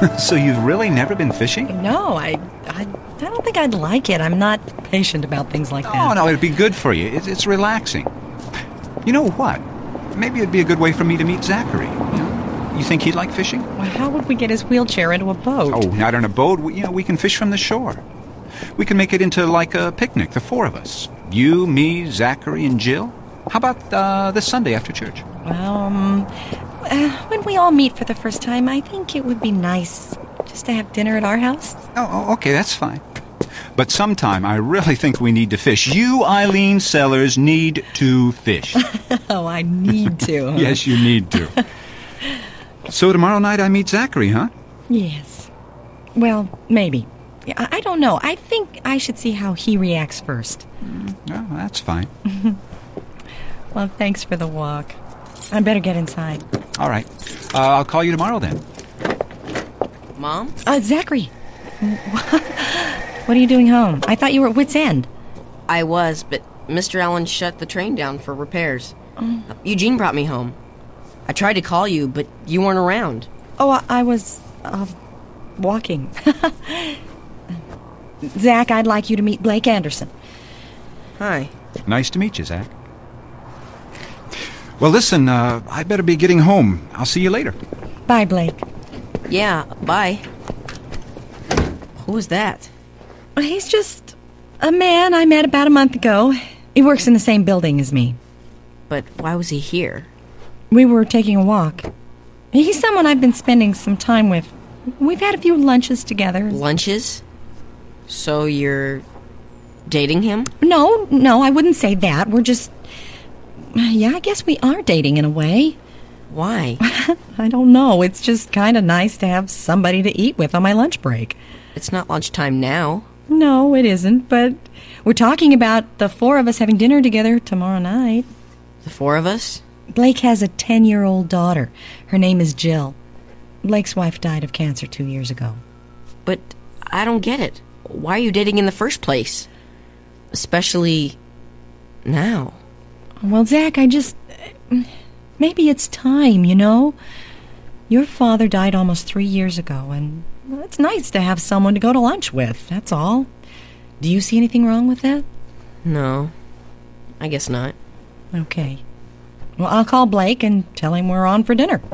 So you've really never been fishing? No, I don't think I'd like it. I'm not patient about things like that. Oh, no, it'd be good for you. It's relaxing. You know what? Maybe it'd be a good way for me to meet Zachary. You think he'd like fishing? Well, how would we get his wheelchair into a boat? Oh, not on a boat. We can fish from the shore. We can make it into like a picnic, the four of us. You, me, Zachary, and Jill. How about this Sunday after church? Well, when we all meet for the first time, I think it would be nice just to have dinner at our house. Oh, okay, that's fine. But sometime I really think we need to fish. You, Eileen Sellers, need to fish. Oh, I need to. Huh? Yes, you need to. So tomorrow night I meet Zachary, huh? Yes. Well, maybe. I don't know. I think I should see how he reacts first. Oh, that's fine. Well, thanks for the walk. I better get inside. All right. I'll call you tomorrow then. Mom? Zachary. What are you doing home? I thought you were at Wits End. I was, but Mr. Allen shut the train down for repairs. Eugene brought me home. I tried to call you, but you weren't around. Oh, I was, walking. Zach, I'd like you to meet Blake Anderson. Hi. Nice to meet you, Zach. Well, listen, I better be getting home. I'll see you later. Bye, Blake. Yeah, bye. Who's that? He's just a man I met about a month ago. He works in the same building as me. But why was he here? We were taking a walk. He's someone I've been spending some time with. We've had a few lunches together. Lunches? So you're dating him? No, I wouldn't say that. We're just... Yeah, I guess we are dating in a way. Why? I don't know. It's just kind of nice to have somebody to eat with on my lunch break. It's not lunchtime now. No, it isn't, but we're talking about the four of us having dinner together tomorrow night. The four of us? Blake has a 10-year-old daughter. Her name is Jill. Blake's wife died of cancer 2 years ago. But I don't get it. Why are you dating in the first place? Especially now. Well, Zach, maybe it's time, you know? Your father died almost 3 years ago, and it's nice to have someone to go to lunch with, that's all. Do you see anything wrong with that? No, I guess not. Okay. Well, I'll call Blake and tell him we're on for dinner.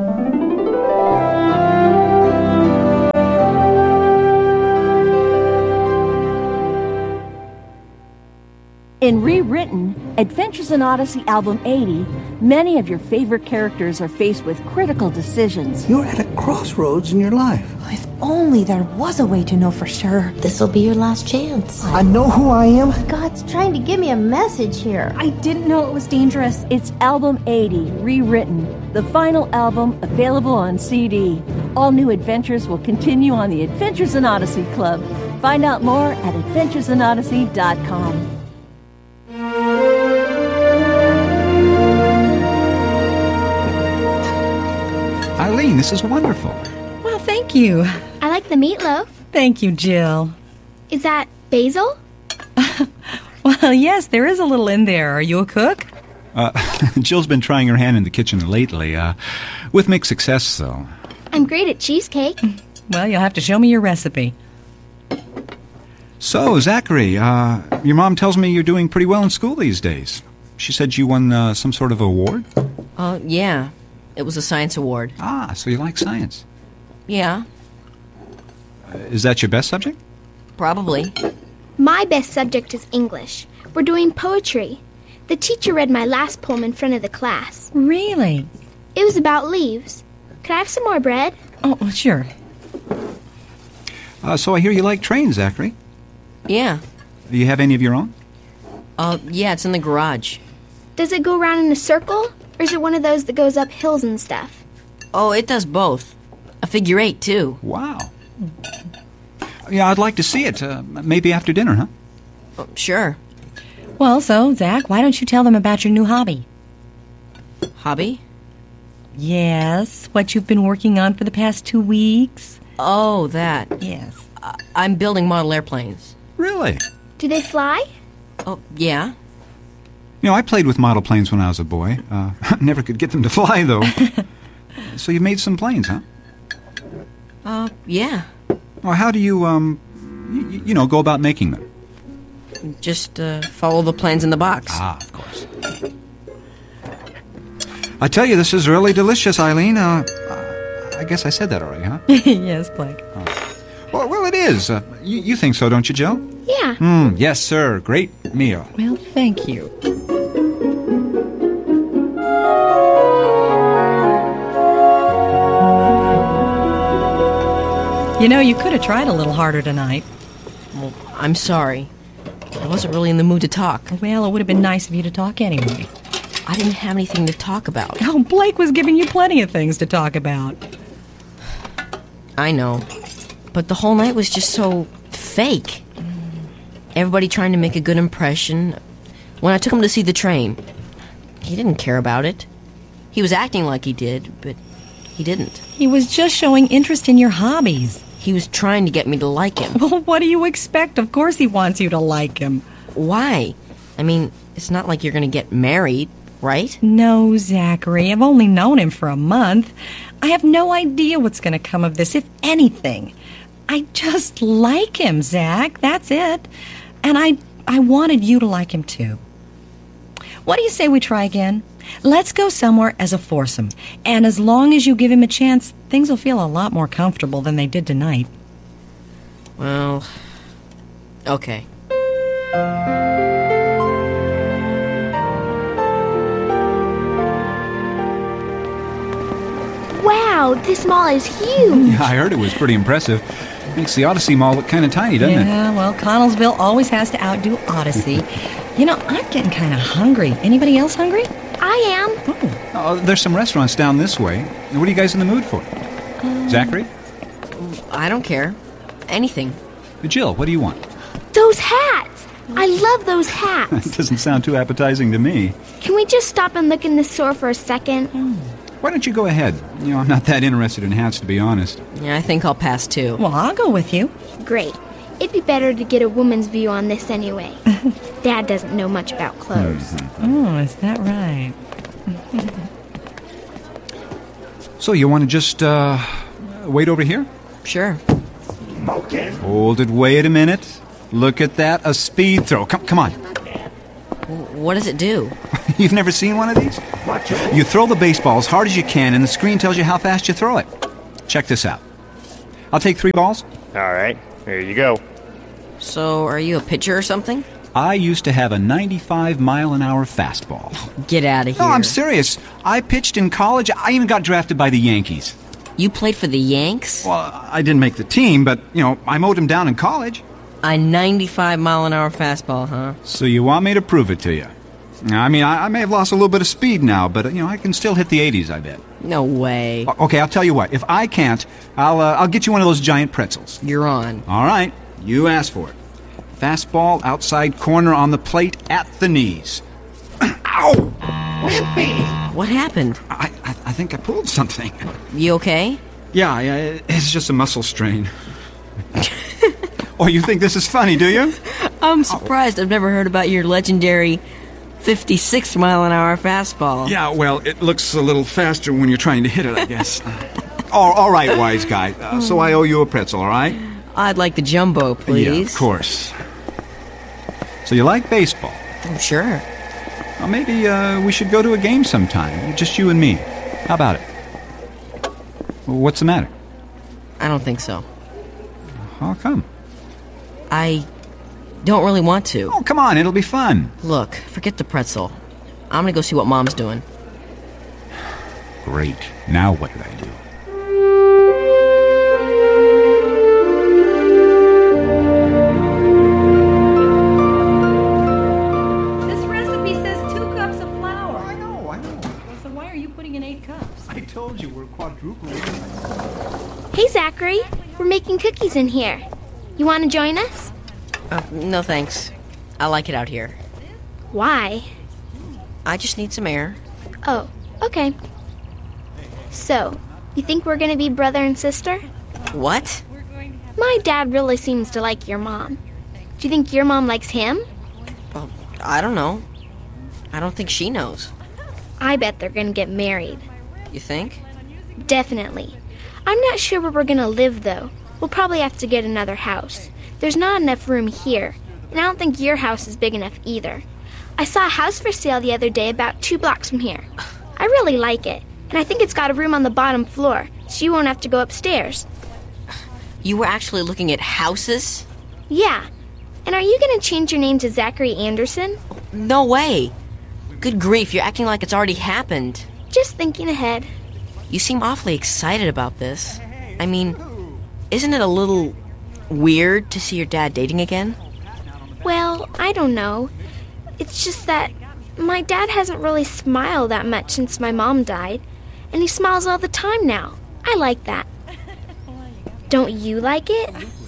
In Rewritten, Adventures in Odyssey Album 80, many of your favorite characters are faced with critical decisions. You're at a crossroads in your life. If only there was a way to know for sure. This'll be your last chance. I know who I am. God's trying to give me a message here. I didn't know it was dangerous. It's Album 80, Rewritten, the final album available on CD. All new adventures will continue on the Adventures in Odyssey Club. Find out more at adventuresinodyssey.com. Eileen, this is wonderful. Well, thank you. I like the meatloaf. Thank you, Jill. Is that basil? Well, yes, there is a little in there. Are you a cook? Jill's been trying her hand in the kitchen lately, with mixed success, though. I'm great at cheesecake. Well, you'll have to show me your recipe. So, Zachary, your mom tells me you're doing pretty well in school these days. She said you won some sort of award? Yeah. It was a science award. Ah, so you like science. Yeah, Is that your best subject? probably. My best subject is English. We're doing poetry. The teacher read my last poem in front of the class. Really? It was about leaves. Could I have some more bread? Oh, well, sure. So I hear you like trains, Zachary. Yeah. Do you have any of your own? Yeah, it's in the garage. Does it go around in a circle? Or is it one of those that goes up hills and stuff? Oh, it does both. A figure eight, too. Wow. Yeah, I'd like to see it. Maybe after dinner, huh? Oh, sure. Well, so, Zach, why don't you tell them about your new hobby? Hobby? Yes, what you've been working on for the past 2 weeks. Oh, that. Yes. I'm building model airplanes. Really? Do they fly? Oh, yeah. You know, I played with model planes when I was a boy. Never could get them to fly, though. So you made some planes, huh? Yeah. Well, how do you, go about making them? Just follow the plans in the box. Ah, of course. I tell you, this is really delicious, Eileen. I guess I said that already, huh? Yes, Blake. Well, it is. You think so, don't you, Jill? Yeah. Yes, sir. Great meal. Well, thank you. You know, you could have tried a little harder tonight. Well, I'm sorry. I wasn't really in the mood to talk. Well, it would have been nice of you to talk anyway. I didn't have anything to talk about. Oh, Blake was giving you plenty of things to talk about. I know. But the whole night was just so fake. Everybody trying to make a good impression. When I took him to see the train, he didn't care about it. He was acting like he did, but he didn't. He was just showing interest in your hobbies. He was trying to get me to like him. Well, what do you expect? Of course he wants you to like him. Why? I mean, it's not like you're going to get married, right? No, Zachary. I've only known him for a month. I have no idea what's going to come of this, if anything. I just like him, Zach. That's it. And I wanted you to like him, too. What do you say we try again? Let's go somewhere as a foursome. And as long as you give him a chance, things will feel a lot more comfortable than they did tonight. Well, okay. Wow, this mall is huge. Yeah, I heard it was pretty impressive. Makes the Odyssey Mall look kind of tiny, doesn't it? Yeah, well, Connellsville always has to outdo Odyssey. You know, I'm getting kind of hungry. Anybody else hungry? I am. Oh, there's some restaurants down this way. What are you guys in the mood for? Zachary? I don't care. Anything. Jill, what do you want? Those hats. I love those hats. Doesn't sound too appetizing to me. Can we just stop and look in the store for a second? Why don't you go ahead? I'm not that interested in hats, to be honest. Yeah, I think I'll pass too. Well, I'll go with you. Great. It'd be better to get a woman's view on this anyway. Dad doesn't know much about clothes. Oh, is that right? So you want to just, wait over here? Sure. Hold it, wait a minute. Look at that, a speed throw. Come on. What does it do? You've never seen one of these? You throw the baseball as hard as you can, and the screen tells you how fast you throw it. Check this out. I'll take 3 balls. All right, here you go. So, are you a pitcher or something? I used to have a 95-mile-an-hour fastball. Get out of here. No, I'm serious. I pitched in college. I even got drafted by the Yankees. You played for the Yanks? Well, I didn't make the team, but, I mowed them down in college. A 95-mile-an-hour fastball, huh? So you want me to prove it to you? I mean, I may have lost a little bit of speed now, but, I can still hit the 80s, I bet. No way. Okay, I'll tell you what. If I can't, I'll get you one of those giant pretzels. You're on. All right. You asked for it. Fastball, outside corner on the plate, at the knees. Ow! What happened? I think I pulled something. You okay? Yeah, it's just a muscle strain. Oh, you think this is funny, do you? I'm surprised. I've never heard about your legendary 56-mile-an-hour fastball. Yeah, well, it looks a little faster when you're trying to hit it, I guess. All right, wise guy. So I owe you a pretzel, all right? I'd like the jumbo, please. Yeah, of course. So you like baseball? Oh, sure. Well, maybe we should go to a game sometime. Just you and me. How about it? What's the matter? I don't think so. How come? I don't really want to. Oh, come on. It'll be fun. Look, forget the pretzel. I'm gonna go see what Mom's doing. Great. Now what did I do? This recipe says 2 cups of flour. I know. So why are you putting in 8 cups? I told you we're quadruple. Hey, Zachary. We're making cookies in here. You want to join us? No thanks. I like it out here. Why? I just need some air. Oh, okay. So, you think we're going to be brother and sister? What? My dad really seems to like your mom. Do you think your mom likes him? Well, I don't know. I don't think she knows. I bet they're going to get married. You think? Definitely. I'm not sure where we're gonna live, though. We'll probably have to get another house. There's not enough room here, and I don't think your house is big enough either. I saw a house for sale the other day about 2 blocks from here. I really like it, and I think it's got a room on the bottom floor, so you won't have to go upstairs. You were actually looking at houses? Yeah. And are you gonna change your name to Zachary Anderson? No way. Good grief, you're acting like it's already happened. Just thinking ahead. You seem awfully excited about this. I mean, isn't it a little weird to see your dad dating again? Well, I don't know. It's just that my dad hasn't really smiled that much since my mom died, and he smiles all the time now. I like that. Don't you like it?